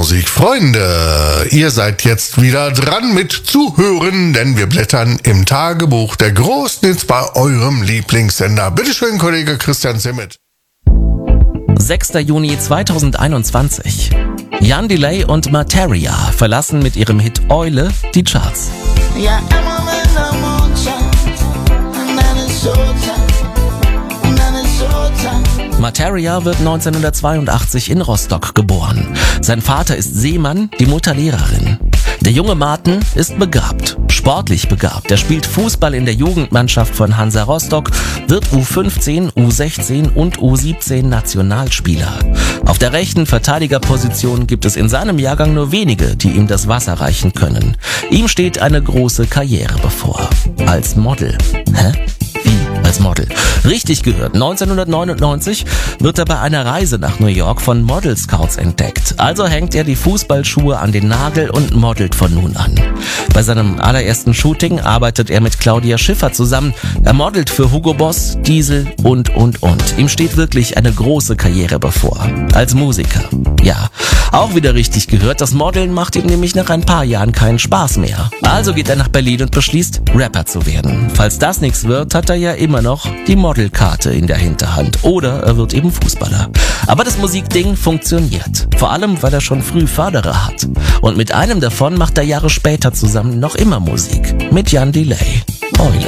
Musikfreunde, ihr seid jetzt wieder dran mit Zuhören, denn wir blättern im Tagebuch der großen Hits bei eurem Lieblingssender. Bitteschön, Kollege Christian Zimmet. 6. Juni 2021. Jan Delay und Materia verlassen mit ihrem Hit Eule die Charts. Materia wird 1982 in Rostock geboren. Sein Vater ist Seemann, die Mutter Lehrerin. Der junge Martin ist begabt, sportlich begabt. Er spielt Fußball in der Jugendmannschaft von Hansa Rostock, wird U15, U16 und U17 Nationalspieler. Auf der rechten Verteidigerposition gibt es in seinem Jahrgang nur wenige, die ihm das Wasser reichen können. Ihm steht eine große Karriere bevor. Als Model. Als Model. Richtig gehört, 1999 wird er bei einer Reise nach New York von Model Scouts entdeckt. Also hängt er die Fußballschuhe an den Nagel und modelt von nun an. Bei seinem allerersten Shooting arbeitet er mit Claudia Schiffer zusammen. Er modelt für Hugo Boss, Diesel und. Ihm steht wirklich eine große Karriere bevor. Als Musiker. Ja, auch wieder richtig gehört, das Modeln macht ihm nämlich nach ein paar Jahren keinen Spaß mehr. Also geht er nach Berlin und beschließt, Rapper zu werden. Falls das nichts wird, hat er ja immer noch die Modelkarte in der Hinterhand. Oder er wird eben Fußballer. Aber das Musikding funktioniert. Vor allem, weil er schon früh Förderer hat. Und mit einem davon macht er Jahre später zusammen noch immer Musik. Mit Jan Delay. Eule.